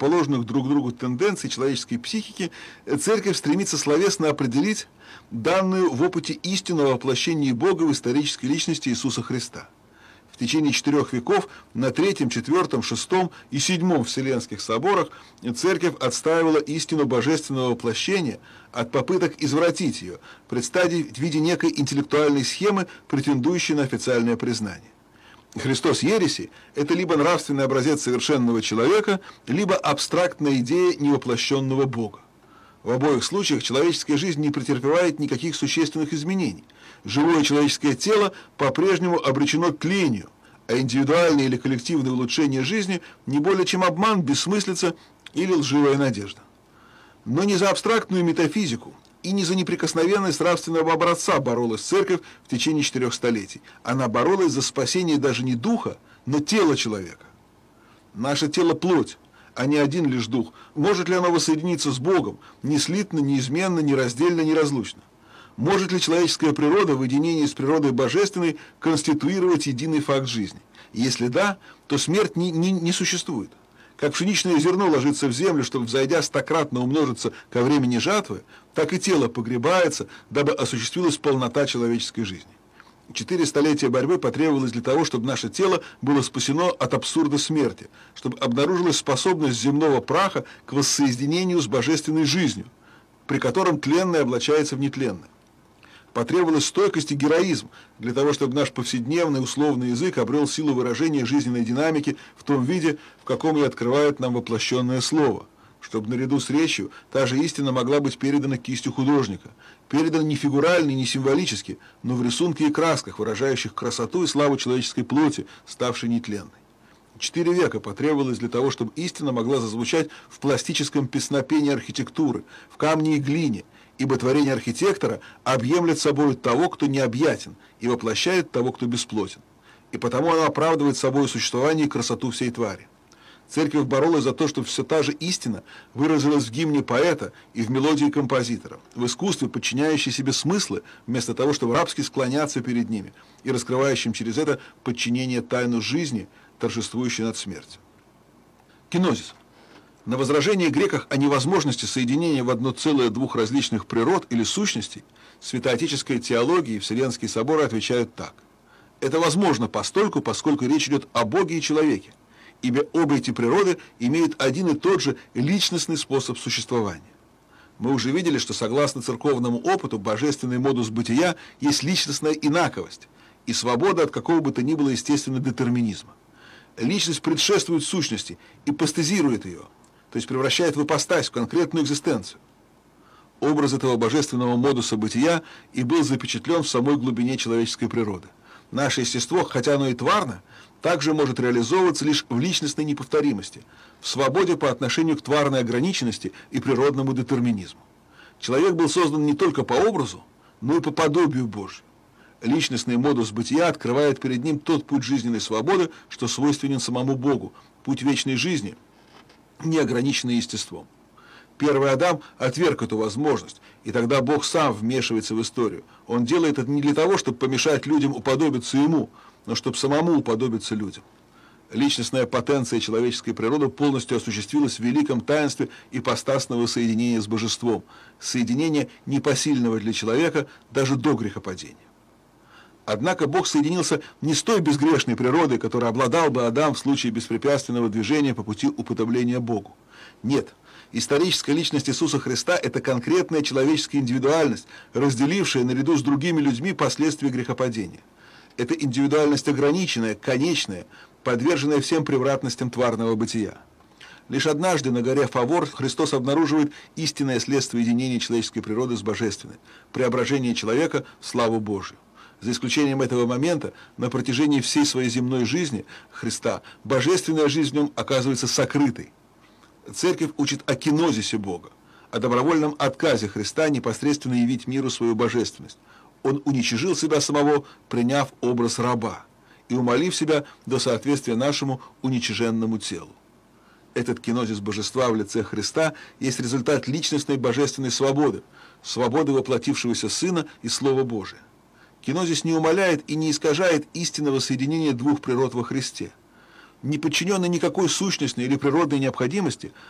противоположных друг другу тенденций человеческой психики, Церковь стремится словесно определить данную в опыте истинного воплощения Бога в исторической личности Иисуса Христа. В течение 4 веков на Третьем, Четвертом, Шестом и Седьмом Вселенских соборах Церковь отстаивала истину божественного воплощения от попыток извратить ее, представить в виде некой интеллектуальной схемы, претендующей на официальное признание. Христос ереси – это либо нравственный образец совершенного человека, либо абстрактная идея невоплощенного Бога. В обоих случаях человеческая жизнь не претерпевает никаких существенных изменений. Живое человеческое тело по-прежнему обречено к тлению, а индивидуальное или коллективное улучшение жизни не более чем обман, бессмыслица или лживая надежда. Но не за абстрактную метафизику и не за неприкосновенность нравственного образца боролась Церковь в течение 4 столетий. Она боролась за спасение даже не духа, но тела человека. Наше тело – плоть, а не один лишь дух. Может ли оно воссоединиться с Богом, неслитно, неизменно, нераздельно, неразлучно? Может ли человеческая природа в единении с природой божественной конституировать единый факт жизни? Если да, то смерть не существует. Как пшеничное зерно ложится в землю, чтобы, взойдя стократно умножиться ко времени жатвы, так и тело погребается, дабы осуществилась полнота человеческой жизни. 4 столетия борьбы потребовалось для того, чтобы наше тело было спасено от абсурда смерти, чтобы обнаружилась способность земного праха к воссоединению с божественной жизнью, при котором тленное облачается в нетленное. Потребовалась стойкость и героизм для того, чтобы наш повседневный условный язык обрел силу выражения жизненной динамики в том виде, в каком ее открывает нам воплощенное слово, чтобы наряду с речью та же истина могла быть передана кистью художника, передана не фигурально, не символически, но в рисунке и красках, выражающих красоту и славу человеческой плоти, ставшей нетленной. 4 века потребовалось для того, чтобы истина могла зазвучать в пластическом песнопении архитектуры, в камне и глине, ибо творение архитектора объемлет собой того, кто необъятен, и воплощает того, кто бесплотен. И потому оно оправдывает собой существование и красоту всей твари. Церковь боролась за то, чтобы все та же истина выразилась в гимне поэта и в мелодии композитора, в искусстве, подчиняющей себе смыслы, вместо того, чтобы рабски склоняться перед ними и раскрывающим через это подчинение тайну жизни, торжествующей над смертью. Кинозис. На возражение греков о невозможности соединения в одно целое 2 различных природ или сущностей святоотеческая теология и Вселенские соборы отвечают так. Это возможно постольку, поскольку речь идет о Боге и человеке, ибо обе эти природы имеют один и тот же личностный способ существования. Мы уже видели, что согласно церковному опыту божественный модус бытия есть личностная инаковость и свобода от какого бы то ни было естественного детерминизма. Личность предшествует сущности и постезирует ее, то есть превращает в ипостась, в конкретную экзистенцию. Образ этого божественного модуса бытия и был запечатлен в самой глубине человеческой природы. Наше естество, хотя оно и тварно, также может реализовываться лишь в личностной неповторимости, в свободе по отношению к тварной ограниченности и природному детерминизму. Человек был создан не только по образу, но и по подобию Божию. Личностный модус бытия открывает перед ним тот путь жизненной свободы, что свойственен самому Богу, путь вечной жизни, не ограниченный естеством. Первый Адам отверг эту возможность, и тогда Бог сам вмешивается в историю. Он делает это не для того, чтобы помешать людям уподобиться Ему, но чтобы самому уподобиться людям. Личностная потенция человеческой природы полностью осуществилась в великом таинстве ипостасного соединения с божеством, соединения непосильного для человека даже до грехопадения. Однако Бог соединился не с той безгрешной природой, которой обладал бы Адам в случае беспрепятственного движения по пути уподобления Богу. Нет, историческая личность Иисуса Христа – это конкретная человеческая индивидуальность, разделившая наряду с другими людьми последствия грехопадения. Это индивидуальность ограниченная, конечная, подверженная всем превратностям тварного бытия. Лишь однажды на горе Фавор Христос обнаруживает истинное следствие единения человеческой природы с божественной – преображение человека в славу Божию. За исключением этого момента, на протяжении всей своей земной жизни Христа, божественная жизнь в нем оказывается сокрытой. Церковь учит о кинозисе Бога, о добровольном отказе Христа непосредственно явить миру свою божественность. Он уничижил себя самого, приняв образ раба, и умолив себя до соответствия нашему уничиженному телу. Этот кинозис божества в лице Христа есть результат личностной божественной свободы, свободы воплотившегося Сына и Слова Божия. Кинозис не умаляет и не искажает истинного соединения 2 природ во Христе. Не подчиненный никакой сущностной или природной необходимости,